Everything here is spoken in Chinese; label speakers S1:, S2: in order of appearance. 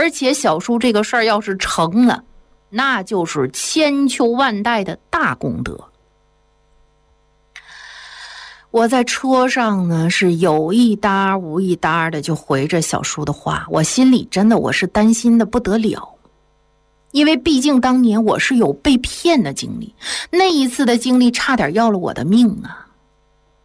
S1: 而且小叔这个事儿要是成了，那就是千秋万代的大功德。我在车上呢，是有一搭无一搭的就回着小叔的话，我心里真的我是担心的不得了，因为毕竟当年我是有被骗的经历，那一次的经历差点要了我的命啊。